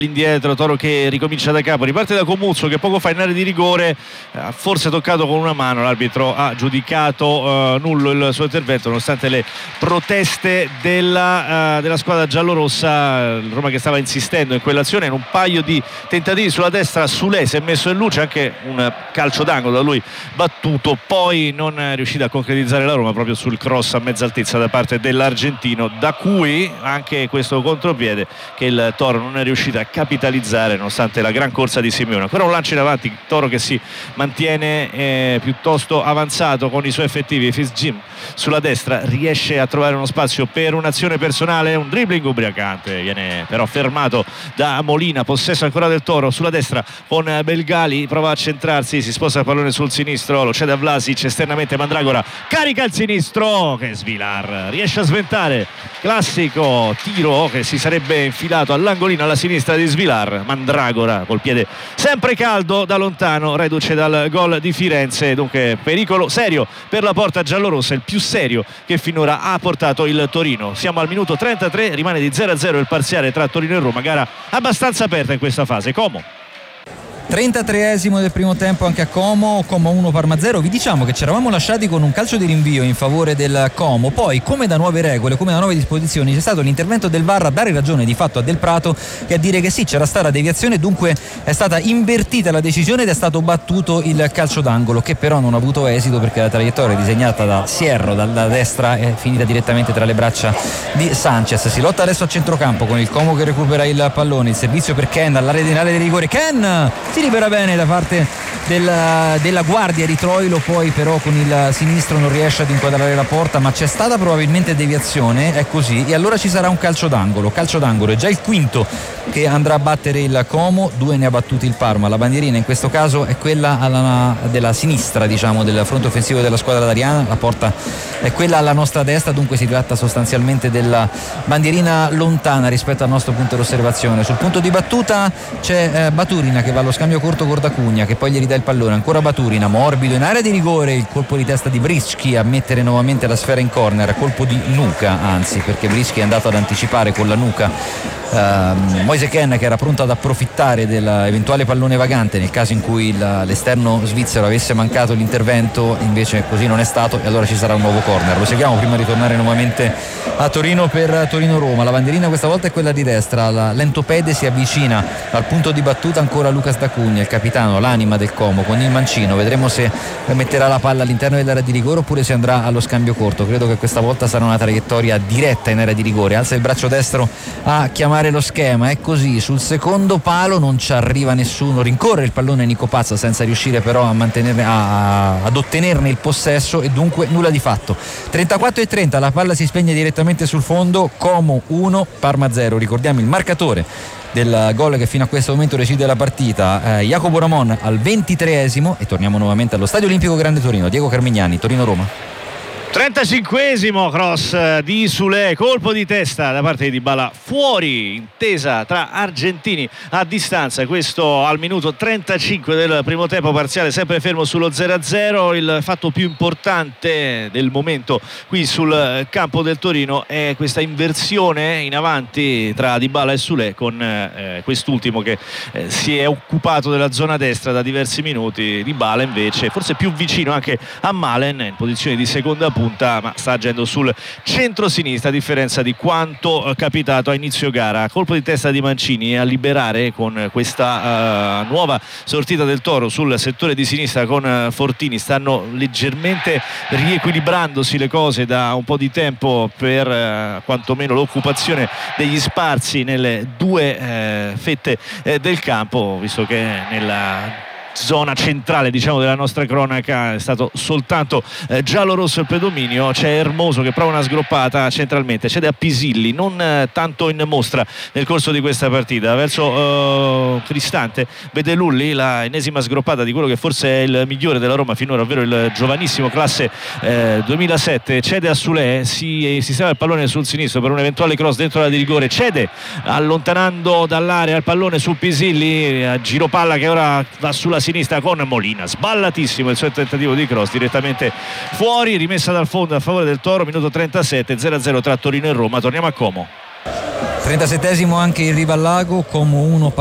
indietro, Toro che ricomincia da capo, riparte da Comuzzo che poco fa in area di rigore ha forse toccato con una mano, l'arbitro ha giudicato nullo il suo intervento nonostante le proteste della squadra giallorossa. Il Roma che stava insistendo in quell'azione, in un paio di tentativi sulla destra Sule si è messo in luce, anche un calcio d'angolo da lui battuto, poi non è riuscita a concretizzare la Roma proprio sul cross a mezza altezza da parte dell'argentino, da cui anche questo contropiede che il Toro non è riuscito a capitalizzare nonostante la gran corsa di Simeone. Ancora un lancio in avanti, Toro che si mantiene piuttosto avanzato con i suoi effettivi. Fitzjim sulla destra riesce a trovare uno spazio per un'azione personale, un dribbling ubriacante, viene però fermato da Molina. Possesso ancora del Toro sulla destra con Belgali, prova a centrarsi, si sposta il pallone sul sinistro, lo cede a Vlasic, esternamente Mandragora carica il sinistro che Svilar riesce a sventare, classico tiro che si sarebbe infilato all'angolino alla sinistra di Svilar. Mandragora col piede sempre caldo da lontano, reduce dal gol di Firenze, dunque pericolo serio per la porta giallorossa, il più serio che finora ha portato il Torino. Siamo al minuto 33, rimane di 0-0 il parziale tra Torino e Roma, gara abbastanza aperta in questa fase. Como 33esimo del primo tempo anche a Como 1 Parma 0. Vi diciamo che ci eravamo lasciati con un calcio di rinvio in favore del Como, poi come da nuove regole, come da nuove disposizioni c'è stato l'intervento del VAR a dare ragione di fatto a Del Prato e a dire che sì, c'era stata deviazione, dunque è stata invertita la decisione ed è stato battuto il calcio d'angolo, che però non ha avuto esito perché la traiettoria disegnata da Sierro dalla destra è finita direttamente tra le braccia di Sanchez. Si lotta adesso a centrocampo con il Como che recupera il pallone, il servizio per Ken all'area di rigore, Ken si libera bene da parte della guardia di Troilo, poi però con il sinistro non riesce ad inquadrare la porta, ma c'è stata probabilmente deviazione, è così, e allora ci sarà un calcio d'angolo, è già il quinto che andrà a battere il Como, 2 ne ha battuti il Parma. La bandierina in questo caso è quella della sinistra, diciamo, del fronte offensivo della squadra d'Ariana, la porta è quella alla nostra destra, dunque si tratta sostanzialmente della bandierina lontana rispetto al nostro punto di osservazione. Sul punto di battuta c'è Baturina che va allo scambio corto con Dacugna, che poi gli ridà il pallone, ancora Baturina, morbido in area di rigore, il colpo di testa di Brischi a mettere nuovamente la sfera in corner, colpo di nuca anzi, perché Brischi è andato ad anticipare con la nuca Moise Kean, che era pronto ad approfittare dell'eventuale pallone vagante nel caso in cui l'esterno svizzero avesse mancato l'intervento, invece così non è stato e allora ci sarà un nuovo corner. Lo seguiamo prima di tornare nuovamente a Torino per Torino-Roma. La bandierina questa volta è quella di destra, l'entopede si avvicina al punto di battuta, ancora Lucas Dacugna, il capitano, l'anima del Como, con il mancino. Vedremo se metterà la palla all'interno dell'area di rigore oppure se andrà allo scambio corto. Credo che questa volta sarà una traiettoria diretta in area di rigore, alza il braccio destro a chiamare lo schema, è così, sul secondo palo non ci arriva nessuno, rincorre il pallone Nico Pazza senza riuscire però ad ottenerne il possesso e dunque nulla di fatto. 34:30, la palla si spegne direttamente sul fondo, Como 1 Parma 0. Ricordiamo il marcatore del gol che fino a questo momento decide la partita, Jacopo Ramon al 23esimo, e torniamo nuovamente allo Stadio Olimpico Grande Torino. Diego Carmignani, Torino-Roma. 35esimo cross di Sule, colpo di testa da parte di Dybala, fuori, intesa tra argentini a distanza, questo al minuto 35 del primo tempo, parziale sempre fermo sullo 0-0. Il fatto più importante del momento qui sul campo del Torino è questa inversione in avanti tra Dybala e Sule, con quest'ultimo che si è occupato della zona destra da diversi minuti. Dybala invece forse più vicino anche a Malen in posizione di seconda punta, ma sta agendo sul centro-sinistra a differenza di quanto capitato a inizio gara. Colpo di testa di Mancini a liberare con questa nuova sortita del Toro sul settore di sinistra con Fortini. Stanno leggermente riequilibrandosi le cose da un po' di tempo per quantomeno l'occupazione degli spazi nelle due fette del campo, visto che nella zona centrale, diciamo, della nostra cronaca è stato soltanto giallo-rosso il predominio. C'è Hermoso che prova una sgroppata centralmente, cede a Pisilli, non tanto in mostra nel corso di questa partita, verso Cristante vede Lulli, la ennesima sgroppata di quello che forse è il migliore della Roma finora, ovvero il giovanissimo classe 2007, cede a Sule, si sistema il pallone sul sinistro per un eventuale cross dentro la di rigore, cede allontanando dall'area il pallone su Pisilli, a giro palla che ora va sulla sinistra con Molina, sballatissimo il suo tentativo di cross, direttamente fuori, rimessa dal fondo a favore del Toro. Minuto 37, 0-0 tra Torino e Roma. Torniamo a Como. 37esimo anche il Rivallago, Como 1